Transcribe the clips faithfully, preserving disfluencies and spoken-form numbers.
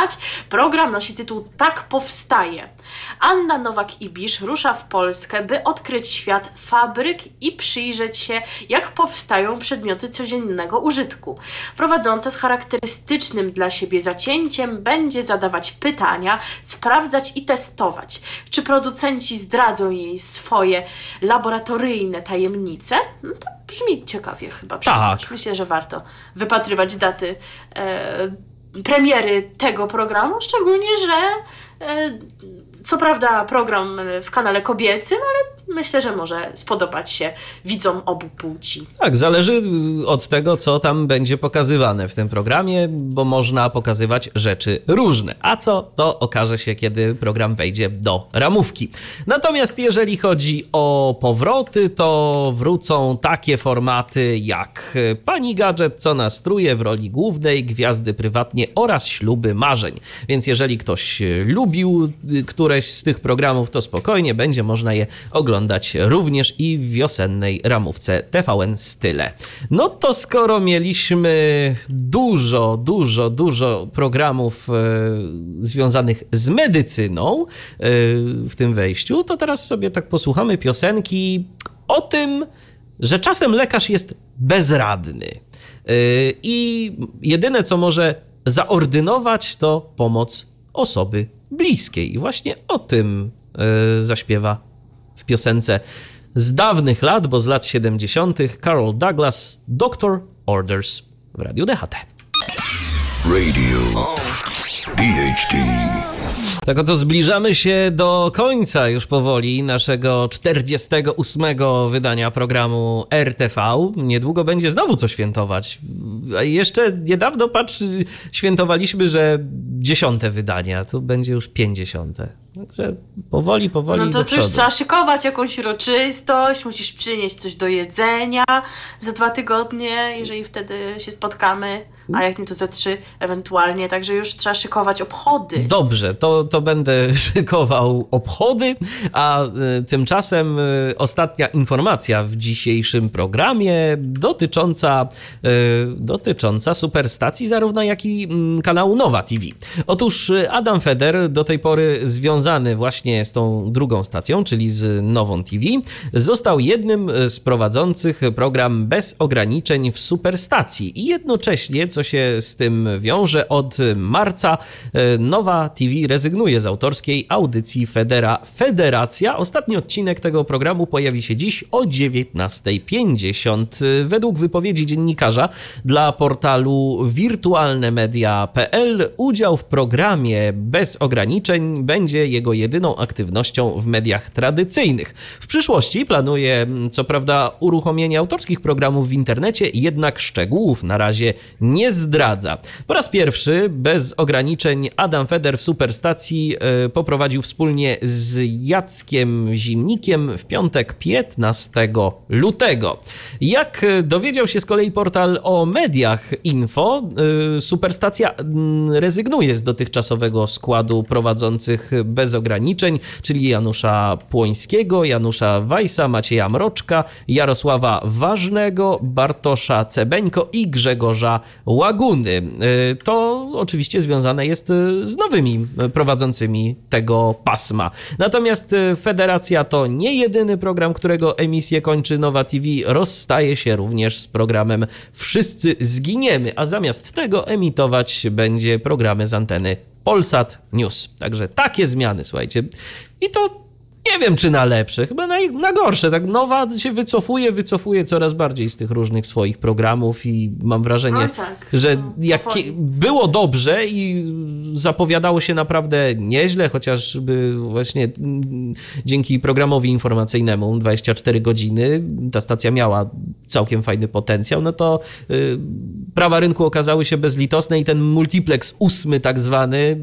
znać. Program nosi tytuł Tak powstaje. Anna Nowak-Ibisz rusza w Polskę, by odkryć świat fabryk i przyjrzeć się, jak powstają przedmioty codziennego użytku. Prowadząca z charakterystycznym dla siebie zacięciem będzie zadawać pytania, sprawdzać i testować. Czy producenci zdradzą jej swoje laboratoryjne tajemnice? No to brzmi ciekawie chyba, przyznać. Tak. Myślę, że warto wypatrywać daty e, premiery tego programu, szczególnie, że e, co prawda program w kanale kobiecym, ale myślę, że może spodobać się widzom obu płci. Tak, zależy od tego, co tam będzie pokazywane w tym programie, bo można pokazywać rzeczy różne. A co, to okaże się, kiedy program wejdzie do ramówki. Natomiast jeżeli chodzi o powroty, to wrócą takie formaty jak Pani Gadżet, co nastruje w roli głównej, Gwiazdy prywatnie oraz Śluby marzeń. Więc jeżeli ktoś lubił któreś z tych programów, to spokojnie będzie można je oglądać również i w wiosennej ramówce T V N Style. No to skoro mieliśmy dużo, dużo, dużo programów e, związanych z medycyną e, w tym wejściu, to teraz sobie tak posłuchamy piosenki o tym, że czasem lekarz jest bezradny e, i jedyne, co może zaordynować, to pomoc osoby bliskiej. I właśnie o tym e, zaśpiewa w piosence z dawnych lat, bo z lat siedemdziesiątych Carol Douglas, Doctor Orders w Radiu D H T. Radio D H T. Tak oto zbliżamy się do końca już powoli naszego czterdziestego ósmego wydania programu R T V. Niedługo będzie znowu co świętować. A jeszcze niedawno, patrz, świętowaliśmy, że dziesiąte wydanie, a tu będzie już pięćdziesiąte. Także powoli, powoli No to, do to już przodu. trzeba szykować jakąś uroczystość, musisz przynieść coś do jedzenia za dwa tygodnie, jeżeli wtedy się spotkamy, a jak nie to za trzy ewentualnie, także już trzeba szykować obchody. Dobrze, to, to będę szykował obchody, a y, tymczasem y, ostatnia informacja w dzisiejszym programie dotycząca, y, dotycząca Superstacji zarówno jak i y, kanału Nowa T V. Otóż Adam Feder, do tej pory związany właśnie z tą drugą stacją, czyli z Nową T V, został jednym z prowadzących program Bez ograniczeń w Superstacji i jednocześnie, co się z tym wiąże, od marca Nowa T V rezygnuje z autorskiej audycji Federa Federacja. Ostatni odcinek tego programu pojawi się dziś o dziewiętnasta pięćdziesiąt. Według wypowiedzi dziennikarza dla portalu wirtualnemedia kropka p l udział w programie Bez ograniczeń będzie jego jedyną aktywnością w mediach tradycyjnych. W przyszłości planuje co prawda uruchomienie autorskich programów w internecie, jednak szczegółów na razie nie zdradza. Po raz pierwszy Bez ograniczeń Adam Feder w Superstacji poprowadził wspólnie z Jackiem Zimnikiem w piątek piętnastego lutego. Jak dowiedział się z kolei portal o mediach info, Superstacja rezygnuje z dotychczasowego składu prowadzących Bez ograniczeń, czyli Janusza Płońskiego, Janusza Wajsa, Macieja Mroczka, Jarosława Ważnego, Bartosza Cebeńko i Grzegorza Łaguny. To oczywiście związane jest z nowymi prowadzącymi tego pasma. Natomiast Federacja to nie jedyny program, którego emisję kończy Nowa T V. Rozstaje się również z programem Wszyscy zginiemy, a zamiast tego emitować będzie programy z anteny Polsat News. Także takie zmiany, słuchajcie. I to nie wiem, czy na lepsze, chyba na, na gorsze. Tak, Nowa się wycofuje, wycofuje coraz bardziej z tych różnych swoich programów i mam wrażenie, No tak, że no, jak powoli. było dobrze i zapowiadało się naprawdę nieźle, chociażby właśnie mm, dzięki programowi informacyjnemu dwadzieścia cztery godziny ta stacja miała całkiem fajny potencjał, no to y, prawa rynku okazały się bezlitosne i ten multiplex ósmy tak zwany,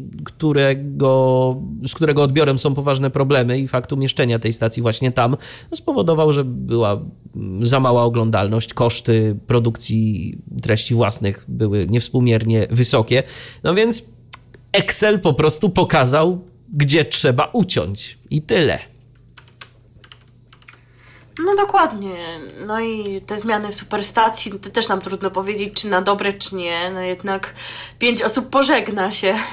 którego, z którego odbiorem są poważne problemy i fakt umieszczenia tej stacji właśnie tam spowodował, że była za mała oglądalność, koszty produkcji treści własnych były niewspółmiernie wysokie, no więc Excel po prostu pokazał, gdzie trzeba uciąć i tyle. No dokładnie. No i te zmiany w Superstacji, to też nam trudno powiedzieć, czy na dobre, czy nie. No jednak pięć osób pożegna się